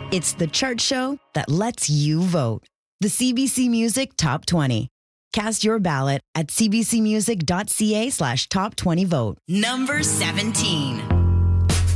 It's the chart show that lets you vote. The CBC Music Top 20. Cast your ballot at cbcmusic.ca/top20vote. Number 17.